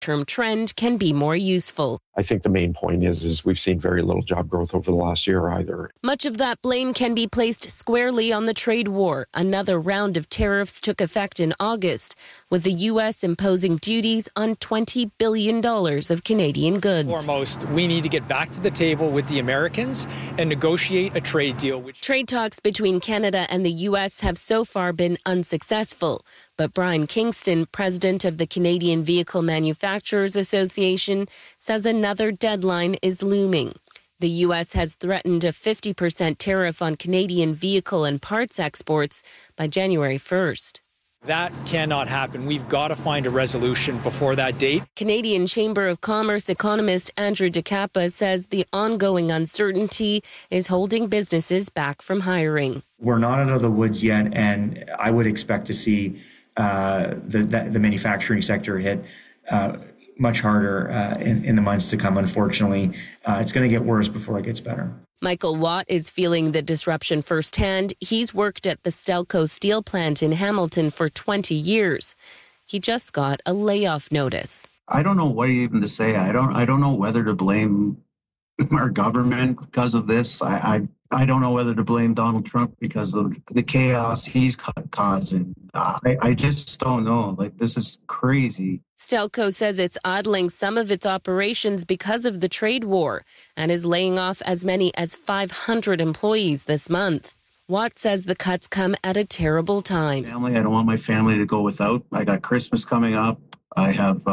term trend can be more useful. I think the main point is we've seen very little job growth over the last year either. Much of that blame can be placed squarely on the trade war. Another round of tariffs took effect in August, with the U.S. imposing duties on $20 billion of Canadian goods. Foremost, we need to get back to the table with the Americans and negotiate a trade deal. Trade talks between Canada and the U.S. have so far been unsuccessful. But Brian Kingston, president of the Canadian Vehicle Manufacturers Association, says another deadline is looming. The U.S. has threatened a 50% tariff on Canadian vehicle and parts exports by January 1st. That cannot happen. We've got to find a resolution before that date. Canadian Chamber of Commerce economist Andrew DeCappa says the ongoing uncertainty is holding businesses back from hiring. We're not out of the woods yet, and I would expect to see the manufacturing sector hit much harder in the months to come, unfortunately. It's going to get worse before it gets better. Michael Watt is feeling the disruption firsthand. He's worked at the Stelco steel plant in Hamilton for 20 years. He just got a layoff notice. I don't know what even to say. I don't know whether to blame our government because of this. I don't know whether to blame Donald Trump because of the chaos he's causing. I just don't know. This is crazy. Stelco says it's idling some of its operations because of the trade war and is laying off as many as 500 employees this month. Watt says the cuts come at a terrible time. I don't want my family to go without. I got Christmas coming up. I have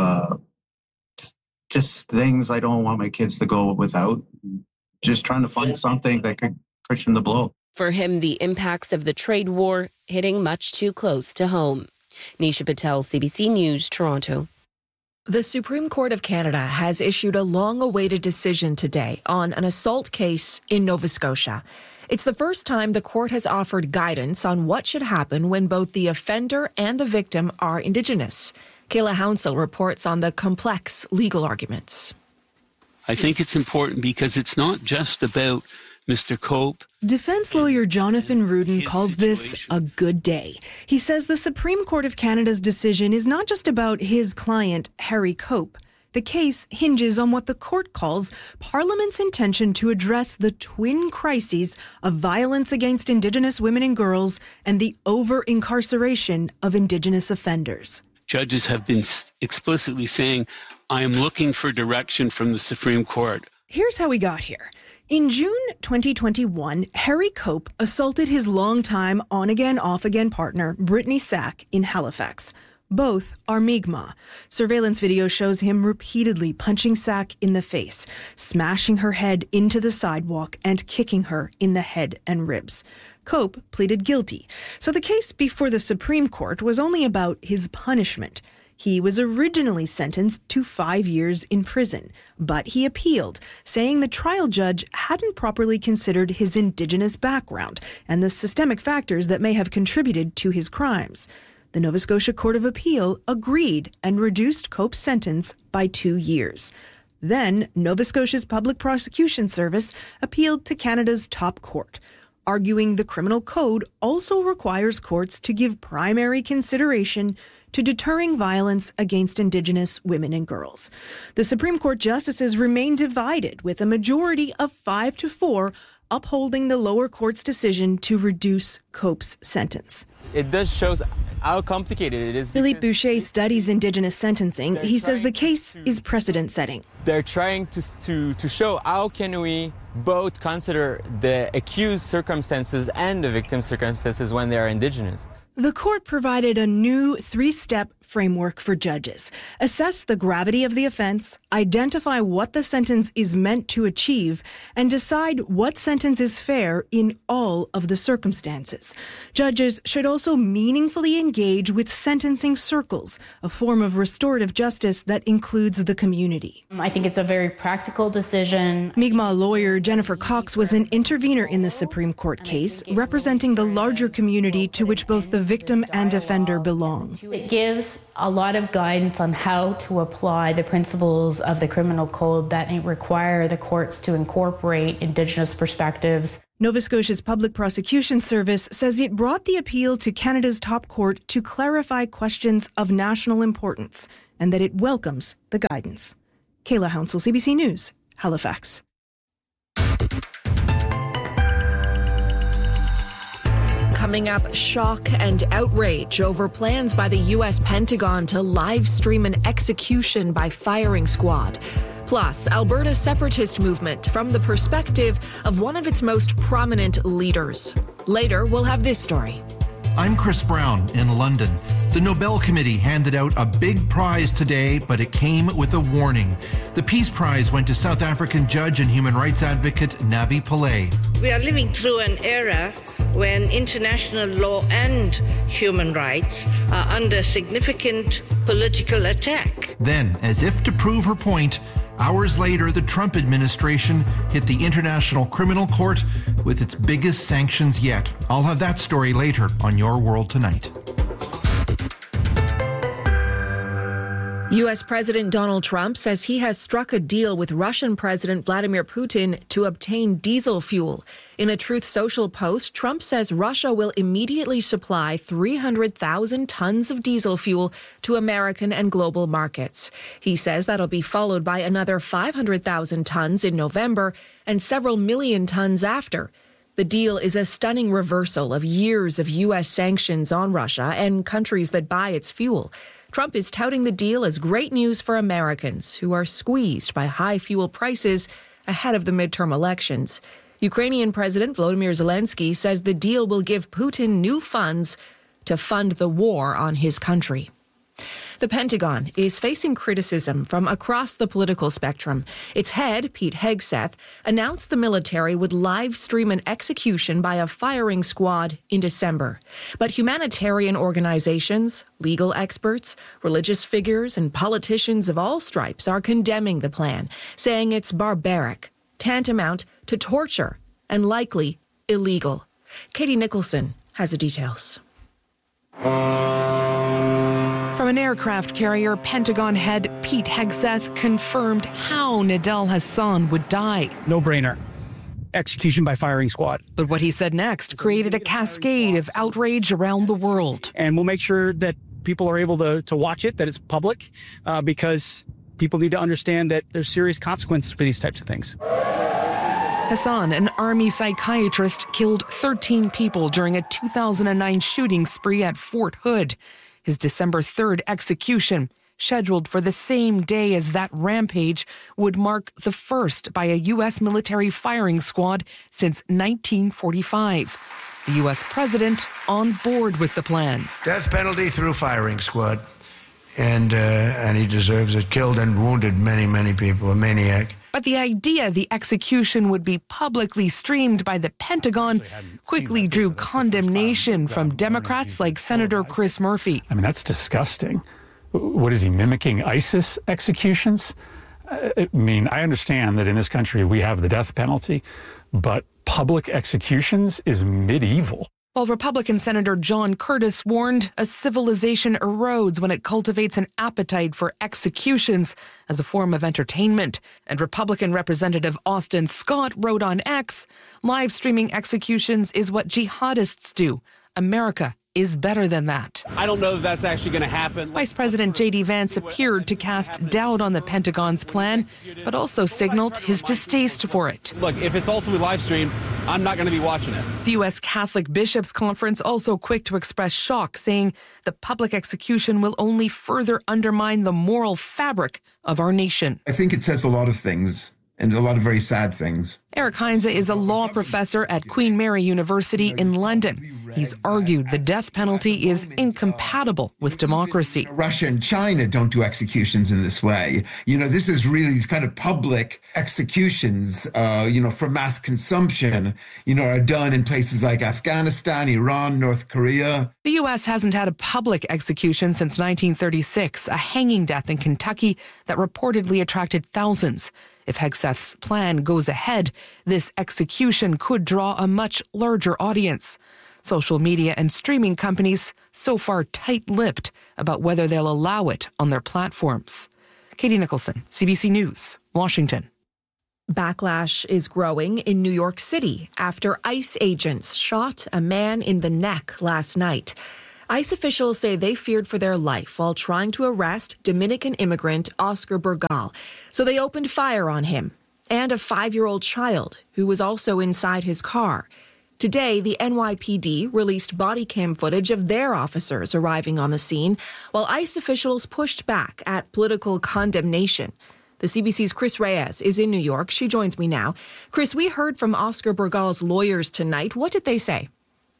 just things I don't want my kids to go without. Just trying to find something that could cushion the blow. For him, the impacts of the trade war hitting much too close to home. Nisha Patel, CBC News, Toronto. The Supreme Court of Canada has issued a long-awaited decision today on an assault case in Nova Scotia. It's the first time the court has offered guidance on what should happen when both the offender and the victim are Indigenous. Kayla Hounsell reports on the complex legal arguments. I think it's important because it's not just about Mr. Cope. Defense lawyer Jonathan Rudin calls this a good day. He says the Supreme Court of Canada's decision is not just about his client, Harry Cope. The case hinges on what the court calls Parliament's intention to address the twin crises of violence against Indigenous women and girls and the over-incarceration of Indigenous offenders. Judges have been explicitly saying, I am looking for direction from the Supreme Court. Here's how we got here. In June 2021, Harry Cope assaulted his longtime on-again, off-again partner, Brittany Sack, in Halifax. Both are Mi'kmaq. Surveillance video shows him repeatedly punching Sack in the face, smashing her head into the sidewalk, and kicking her in the head and ribs. Cope pleaded guilty, so the case before the Supreme Court was only about his punishment. He was originally sentenced to 5 years in prison, but he appealed, saying the trial judge hadn't properly considered his Indigenous background and the systemic factors that may have contributed to his crimes. The Nova Scotia Court of Appeal agreed and reduced Cope's sentence by 2 years. Then, Nova Scotia's Public Prosecution Service appealed to Canada's top court, arguing the criminal code also requires courts to give primary consideration to deterring violence against Indigenous women and girls. The Supreme Court justices remain divided, with a majority of 5-4 upholding the lower court's decision to reduce Cope's sentence. It does show how complicated it is. Philippe Boucher studies Indigenous sentencing. He says the case is precedent-setting. They're trying to show how can we both consider the accused circumstances and the victim circumstances when they are Indigenous. The court provided a new 3-step framework for judges. Assess the gravity of the offense, identify what the sentence is meant to achieve, and decide what sentence is fair in all of the circumstances. Judges should also meaningfully engage with sentencing circles, a form of restorative justice that includes the community. I think it's a very practical decision. Mi'kmaq lawyer Jennifer Cox was an intervener in the Supreme Court case, representing the larger community to which both the victim and offender belong. It gives a lot of guidance on how to apply the principles of the criminal code that require the courts to incorporate Indigenous perspectives. Nova Scotia's Public Prosecution Service says it brought the appeal to Canada's top court to clarify questions of national importance, and that it welcomes the guidance. Kayla Hounsell, CBC News, Halifax. Coming up, shock and outrage over plans by the U.S. Pentagon to live stream an execution by firing squad. Plus, Alberta's separatist movement from the perspective of one of its most prominent leaders. Later, we'll have this story. I'm Chris Brown in London. The Nobel Committee handed out a big prize today, but it came with a warning. The Peace Prize went to South African judge and human rights advocate Navi Pillay. We are living through an era when international law and human rights are under significant political attack. Then, as if to prove her point, hours later, the Trump administration hit the International Criminal Court with its biggest sanctions yet. I'll have that story later on Your World Tonight. U.S. President Donald Trump says he has struck a deal with Russian President Vladimir Putin to obtain diesel fuel. In a Truth Social post, Trump says Russia will immediately supply 300,000 tons of diesel fuel to American and global markets. He says that'll be followed by another 500,000 tons in November and several million tons after. The deal is a stunning reversal of years of U.S. sanctions on Russia and countries that buy its fuel. Trump is touting the deal as great news for Americans who are squeezed by high fuel prices ahead of the midterm elections. Ukrainian President Volodymyr Zelensky says the deal will give Putin new funds to fund the war on his country. The Pentagon is facing criticism from across the political spectrum. Its head, Pete Hegseth, announced the military would live stream an execution by a firing squad in December. But humanitarian organizations, legal experts, religious figures, and politicians of all stripes are condemning the plan, saying it's barbaric, tantamount to torture, and likely illegal. Katie Nicholson has the details. From an aircraft carrier, Pentagon head Pete Hegseth confirmed how Nidal Hasan would die. No-brainer. Execution by firing squad. But what he said next created a cascade of outrage around the world. And we'll make sure that people are able to watch it, that it's public, because people need to understand that there's serious consequences for these types of things. Hasan, an army psychiatrist, killed 13 people during a 2009 shooting spree at Fort Hood. His December 3rd execution, scheduled for the same day as that rampage, would mark the first by a U.S. military firing squad since 1945. The U.S. president on board with the plan. Death penalty through firing squad. And he deserves it. Killed and wounded many, many people. A maniac. But the idea the execution would be publicly streamed by the Pentagon quickly drew condemnation from Democrats like Senator Chris Murphy. I mean, that's disgusting. What is he, mimicking ISIS executions? I mean, I understand that in this country we have the death penalty, but public executions is medieval. While Republican Senator John Curtis warned a civilization erodes when it cultivates an appetite for executions as a form of entertainment. And Republican Representative Austin Scott wrote on X, live streaming executions is what jihadists do. America is better than that. I don't know if that's actually going to happen. Vice President J.D. Vance appeared to cast doubt on the Pentagon's plan, but also signaled his distaste for it. Look, if it's ultimately live streamed, I'm not going to be watching it. The U.S. Catholic Bishops' Conference also quick to express shock, saying the public execution will only further undermine the moral fabric of our nation. I think it says a lot of things, and a lot of very sad things. Eric Heinze is a law professor at Queen Mary University in London. He's argued the death penalty is incompatible with democracy. Russia and China don't do executions in this way. This is really these kind of public executions, for mass consumption, are done in places like Afghanistan, Iran, North Korea. The U.S. hasn't had a public execution since 1936, a hanging death in Kentucky that reportedly attracted thousands. If Hegseth's plan goes ahead, this execution could draw a much larger audience. Social media and streaming companies so far tight-lipped about whether they'll allow it on their platforms. Katie Nicholson, CBC News, Washington. Backlash is growing in New York City after ICE agents shot a man in the neck last night. ICE officials say they feared for their life while trying to arrest Dominican immigrant Oscar Bergal, so they opened fire on him and a 5-year-old child who was also inside his car. Today, the NYPD released body cam footage of their officers arriving on the scene, while ICE officials pushed back at political condemnation. The CBC's Chris Reyes is in New York. She joins me now. Chris, we heard from Oscar Bergal's lawyers tonight. What did they say?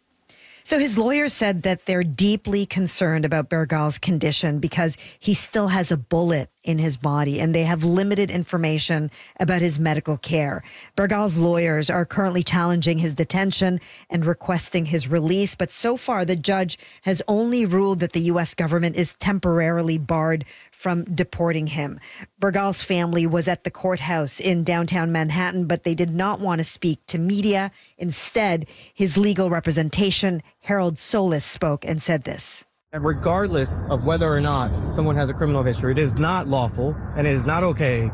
So his lawyers said that they're deeply concerned about Bergal's condition because he still has a bullet in his body and they have limited information about his medical care. Bergal's lawyers are currently challenging his detention and requesting his release, but so far the judge has only ruled that the U.S. government is temporarily barred from deporting him. Bergal's family was at the courthouse in downtown Manhattan, but they did not want to speak to media. Instead, his legal representation, Harold Solis, spoke and said this. And regardless of whether or not someone has a criminal history, it is not lawful and it is not okay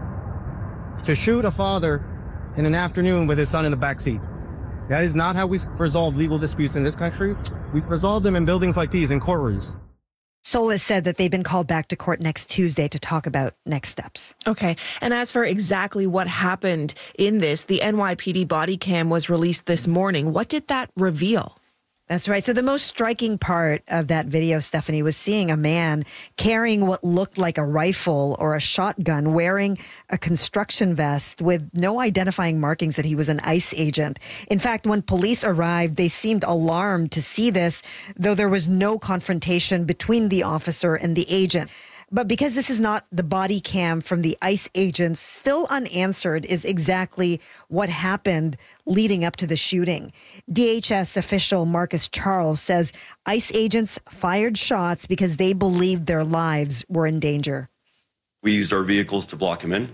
to shoot a father in an afternoon with his son in the backseat. That is not how we resolve legal disputes in this country. We resolve them in buildings like these, in courtrooms. Solis said that they've been called back to court next Tuesday to talk about next steps. Okay. And as for exactly what happened in this, the NYPD body cam was released this morning. What did that reveal? That's right. So the most striking part of that video, Stephanie, was seeing a man carrying what looked like a rifle or a shotgun, wearing a construction vest with no identifying markings that he was an ICE agent. In fact, when police arrived, they seemed alarmed to see this, though there was no confrontation between the officer and the agent. But because this is not the body cam from the ICE agents, still unanswered is exactly what happened leading up to the shooting. DHS official Marcus Charles says ICE agents fired shots because they believed their lives were in danger. We used our vehicles to block him in.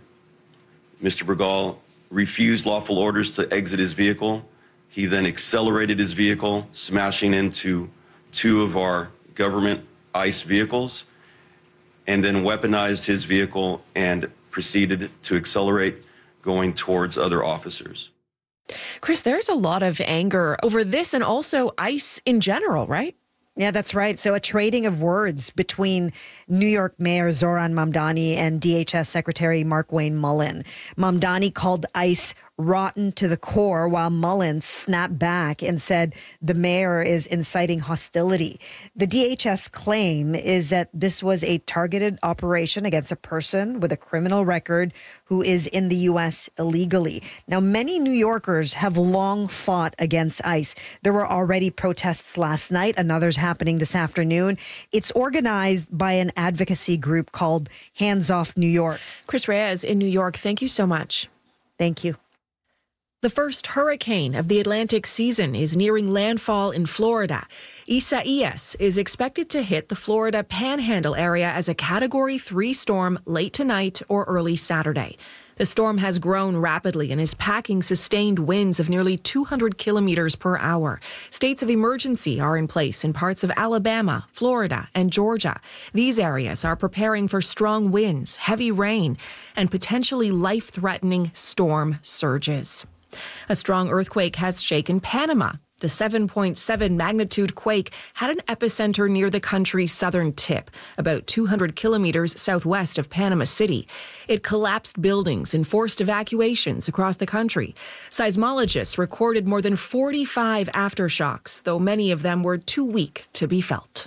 Mr. Bergal refused lawful orders to exit his vehicle. He then accelerated his vehicle, smashing into 2 of our government ICE vehicles, and then weaponized his vehicle and proceeded to accelerate, going towards other officers. Chris, there's a lot of anger over this and also ICE in general, right? Yeah, that's right. So a trading of words between New York Mayor Zohran Mamdani and DHS Secretary Markwayne Mullin. Mamdani called ICE rotten to the core, while Mullin snapped back and said the mayor is inciting hostility. The DHS claim is that this was a targeted operation against a person with a criminal record who is in the U.S. illegally. Now, many New Yorkers have long fought against ICE. There were already protests last night, another's happening this afternoon. It's organized by an advocacy group called Hands Off New York. Chris Reyes in New York, thank you so much. Thank you. The first hurricane of the Atlantic season is nearing landfall in Florida. Isaias is expected to hit the Florida Panhandle area as a Category 3 storm late tonight or early Saturday. The storm has grown rapidly and is packing sustained winds of nearly 200 kilometers per hour. States of emergency are in place in parts of Alabama, Florida, and Georgia. These areas are preparing for strong winds, heavy rain, and potentially life-threatening storm surges. A strong earthquake has shaken Panama. The 7.7 magnitude quake had an epicenter near the country's southern tip, about 200 kilometers southwest of Panama City. It collapsed buildings and forced evacuations across the country. Seismologists recorded more than 45 aftershocks, though many of them were too weak to be felt.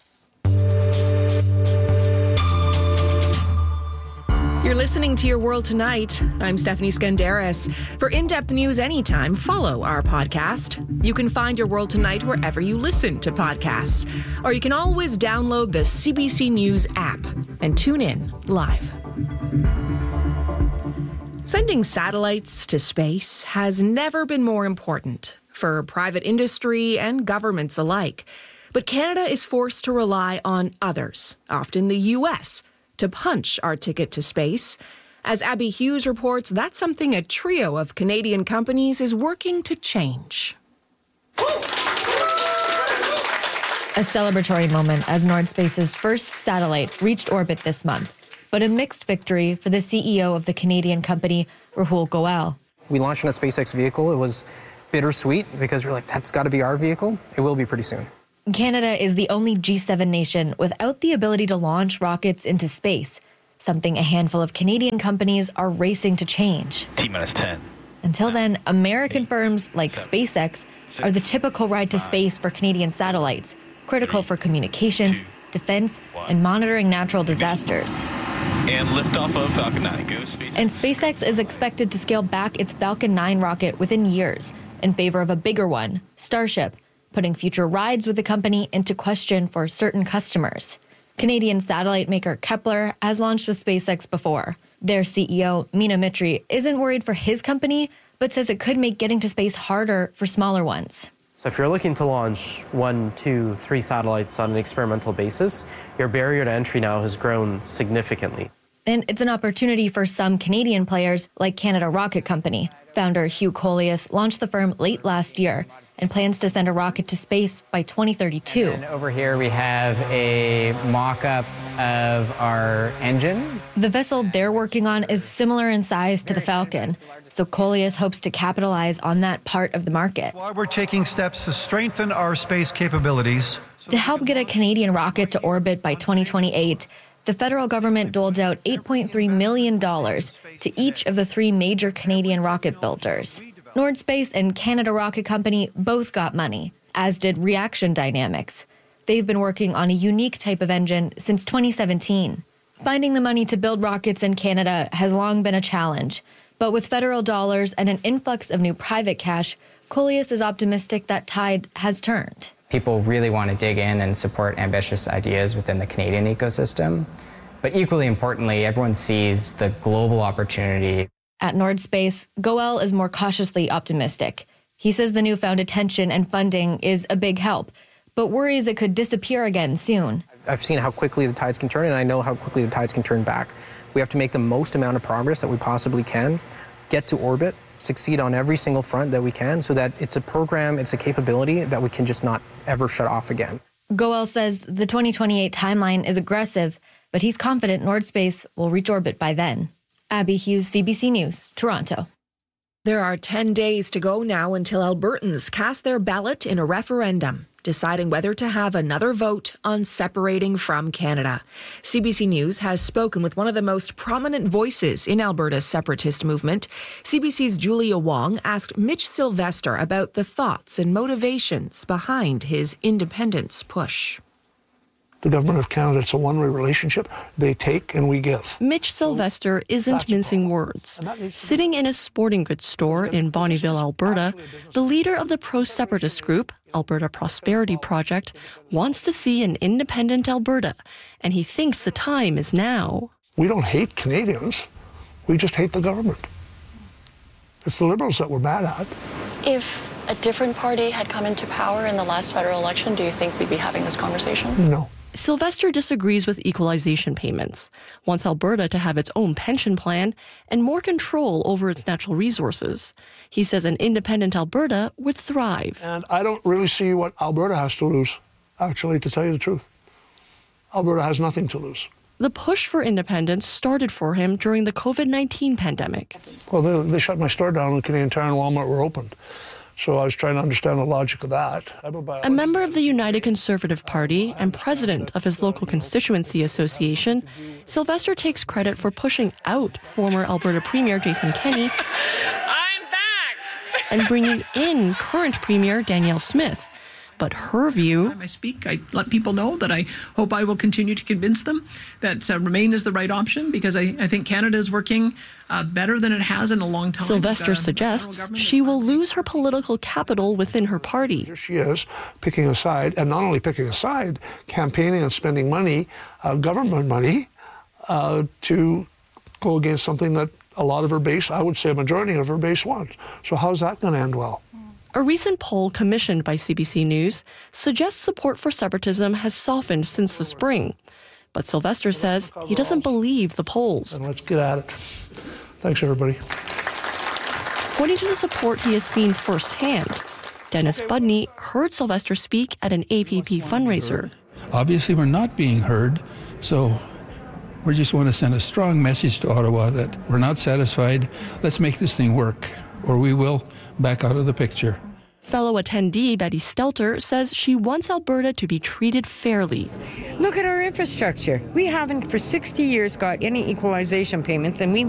You're listening to Your World Tonight. I'm Stephanie Skandaris. For in-depth news anytime, follow our podcast. You can find Your World Tonight wherever you listen to podcasts. Or you can always download the CBC News app and tune in live. Sending satellites to space has never been more important for private industry and governments alike. But Canada is forced to rely on others, often the U.S., to punch our ticket to space. As Abby Hughes reports, that's something a trio of Canadian companies is working to change. A celebratory moment as Nordspace's first satellite reached orbit this month, but a mixed victory for the CEO of the Canadian company, Rahul Goel. We launched on a SpaceX vehicle. It was bittersweet because we're like, that's got to be our vehicle. It will be pretty soon. Canada is the only G7 nation without the ability to launch rockets into space, something a handful of Canadian companies are racing to change. T-minus 10. Until then, American firms like SpaceX are the typical ride to space for Canadian satellites, critical for communications, defense, and monitoring natural disasters. And liftoff of Falcon 9. Go speed. And SpaceX is expected to scale back its Falcon 9 rocket within years in favor of a bigger one, Starship, putting future rides with the company into question for certain customers. Canadian satellite maker Kepler has launched with SpaceX before. Their CEO, Meena Mitri, isn't worried for his company, but says it could make getting to space harder for smaller ones. So if you're looking to launch 1, 2, 3 satellites on an experimental basis, your barrier to entry now has grown significantly. And it's an opportunity for some Canadian players like Canada Rocket Company. Founder Hugh Coleus launched the firm late last year and plans to send a rocket to space by 2032. And over here we have a mock-up of our engine. The vessel they're working on is similar in size to the Falcon, so Coleus hopes to capitalize on that part of the market. While we're taking steps to strengthen our space capabilities. To help get a Canadian rocket to orbit by 2028, the federal government doled out $8.3 million to each of the 3 major Canadian rocket builders. Nordspace and Canada Rocket Company both got money, as did Reaction Dynamics. They've been working on a unique type of engine since 2017. Finding the money to build rockets in Canada has long been a challenge, but with federal dollars and an influx of new private cash, Coleus is optimistic that tide has turned. People really want to dig in and support ambitious ideas within the Canadian ecosystem. But equally importantly, everyone sees the global opportunity. At Nordspace, Goel is more cautiously optimistic. He says the newfound attention and funding is a big help, but worries it could disappear again soon. I've seen how quickly the tides can turn, and I know how quickly the tides can turn back. We have to make the most amount of progress that we possibly can, get to orbit, succeed on every single front that we can, so that it's a program, it's a capability that we can just not ever shut off again. Goel says the 2028 timeline is aggressive, but he's confident Nordspace will reach orbit by then. Abby Hughes, CBC News, Toronto. There are 10 days to go now until Albertans cast their ballot in a referendum, deciding whether to have another vote on separating from Canada. CBC News has spoken with one of the most prominent voices in Alberta's separatist movement. CBC's Julia Wong asked Mitch Sylvester about the thoughts and motivations behind his independence push. The government of Canada, it's a one-way relationship. They take and we give. Mitch Sylvester isn't mincing words. Sitting in a sporting goods store in Bonnyville, Alberta, the leader of the pro-separatist group, Alberta Prosperity Project, wants to see an independent Alberta, and he thinks the time is now. We don't hate Canadians. We just hate the government. It's the Liberals that we're mad at. If a different party had come into power in the last federal election, do you think we'd be having this conversation? No. Sylvester disagrees with equalization payments, wants Alberta to have its own pension plan and more control over its natural resources. He says an independent Alberta would thrive. And I don't really see what Alberta has to lose, actually, to tell you the truth. Alberta has nothing to lose. The push for independence started for him during the COVID-19 pandemic. Well, they shut my store down when Canadian Tire and Walmart were opened. So I was trying to understand the logic of that. A member of the United Conservative Party and president of his local constituency association, Sylvester takes credit for pushing out former Alberta Premier Jason Kenney I'm back! And bringing in current Premier Danielle Smith. But her view... When I speak, I let people know that I hope I will continue to convince them that Remain is the right option, because I think Canada is working better than it has in a long time. Sylvester suggests she will lose her political capital within her party. Here she is, picking a side, and not only picking a side, campaigning and spending money, government money, to go against something that a lot of her base, I would say a majority of her base wants. So how's that going to end well? A recent poll commissioned by CBC News suggests support for separatism has softened since the spring. But Sylvester says he doesn't believe the polls. And let's get at it. Thanks, everybody. Pointing to the support he has seen firsthand, Dennis Budney heard Sylvester speak at an APP fundraiser. Obviously, we're not being heard, so we just want to send a strong message to Ottawa that we're not satisfied. Let's make this thing work, or we will back out of the picture. Fellow attendee Betty Stelter says she wants Alberta to be treated fairly. Look at our infrastructure. We haven't for 60 years got any equalization payments, and we